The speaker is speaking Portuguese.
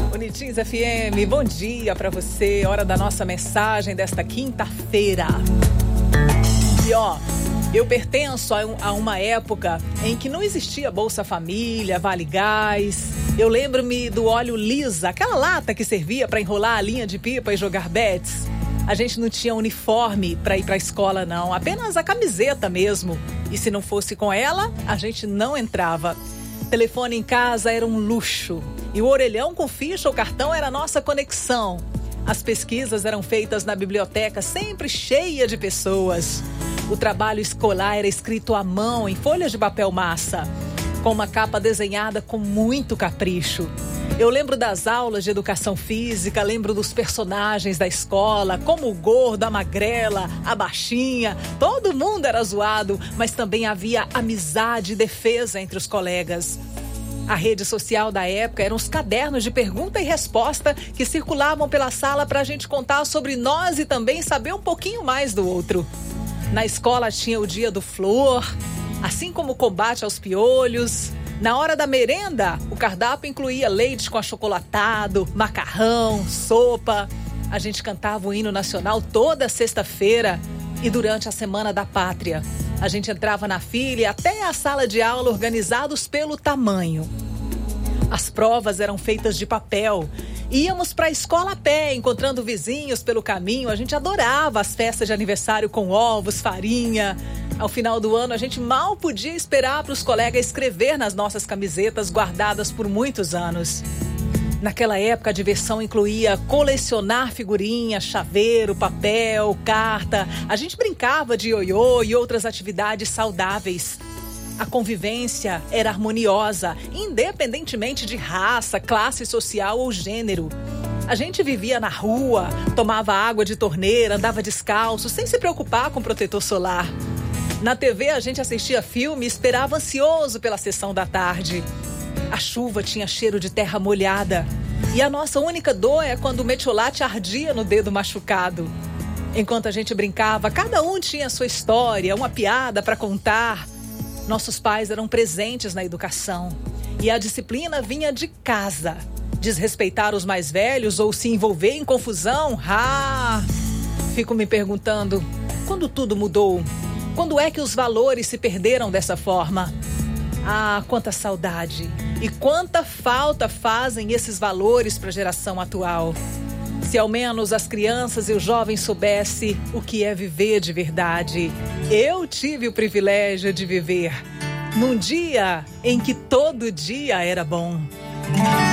Bonitinhos FM, bom dia pra você. Hora da nossa mensagem desta quinta-feira. E eu pertenço a uma época em que não existia Bolsa Família, Vale Gás. Eu lembro-me do óleo Lisa, aquela lata que servia para enrolar a linha de pipa e jogar bets. A gente não tinha uniforme para ir para a escola, não. Apenas a camiseta mesmo. E se não fosse com ela, a gente não entrava. Telefone em casa era um luxo. E o orelhão com ficha ou cartão era a nossa conexão. As pesquisas eram feitas na biblioteca, sempre cheia de pessoas. O trabalho escolar era escrito à mão, em folhas de papel massa, com uma capa desenhada com muito capricho. Eu lembro das aulas de educação física, lembro dos personagens da escola, como o gordo, a magrela, a baixinha. Todo mundo era zoado, mas também havia amizade e defesa entre os colegas. A rede social da época eram os cadernos de pergunta e resposta que circulavam pela sala para a gente contar sobre nós e também saber um pouquinho mais do outro. Na escola tinha o dia do flor, assim como o combate aos piolhos. Na hora da merenda, o cardápio incluía leite com achocolatado, macarrão, sopa. A gente cantava o hino nacional toda sexta-feira e durante a Semana da Pátria. A gente entrava na fila e até a sala de aula organizados pelo tamanho. As provas eram feitas de papel. Íamos para a escola a pé, encontrando vizinhos pelo caminho. A gente adorava as festas de aniversário com ovos, farinha. Ao final do ano, a gente mal podia esperar para os colegas escrever nas nossas camisetas guardadas por muitos anos. Naquela época, a diversão incluía colecionar figurinhas, chaveiro, papel, carta. A gente brincava de ioiô e outras atividades saudáveis. A convivência era harmoniosa, independentemente de raça, classe social ou gênero. A gente vivia na rua, tomava água de torneira, andava descalço, sem se preocupar com protetor solar. Na TV, a gente assistia filme e esperava ansioso pela sessão da tarde. A chuva tinha cheiro de terra molhada. E a nossa única dor é quando o metiolate ardia no dedo machucado. Enquanto a gente brincava, cada um tinha sua história, uma piada para contar. Nossos pais eram presentes na educação. E a disciplina vinha de casa. Desrespeitar os mais velhos ou se envolver em confusão? Fico me perguntando, quando tudo mudou? Quando é que os valores se perderam dessa forma? Quanta saudade! E quanta falta fazem esses valores para a geração atual. Se ao menos as crianças e os jovens soubessem o que é viver de verdade. Eu tive o privilégio de viver num dia em que todo dia era bom.